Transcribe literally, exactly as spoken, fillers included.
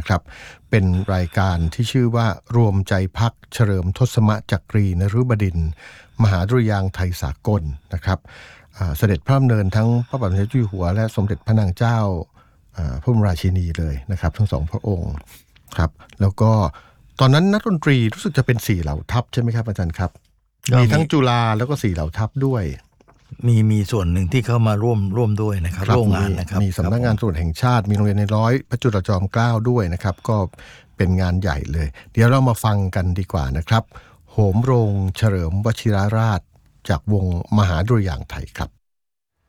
นะครับเป็นรายการที่ชื่อว่ารวมใจพักเฉลิมทศมจักรีนฤบดินทร์มหาดุริยางค์ไทยสากลนะครับเสด็จพระดำเนินทั้งพระบาทสมเด็จเจ้าอยู่หัวและสมเด็จพระนางเจ้าพระบรมราชินีเลยนะครับทั้งสองพระองค์ครับแล้วก็ตอนนั้นนักดนตรีรู้สึกจะเป็นสี่เหล่าทัพใช่ไหมครับอาจารย์ครับมีทั้งจุฬาแล้วก็สี่เหล่าทัพด้วยมีมีส่วนหนึ่งที่เข้ามาร่วมร่วมด้วยนะครับโรงงานนะครับมีสำนักงานตำรวจแห่งชาติมีโรงเรียนในร้อยพระจุลจอมเกล้าด้วยนะครับก็เป็นงานใหญ่เลยเดี๋ยวเรามาฟังกันดีกว่านะครับโหมโรงเฉลิมวชิรราชจากวงมหาดุริยางค์ไทยครับ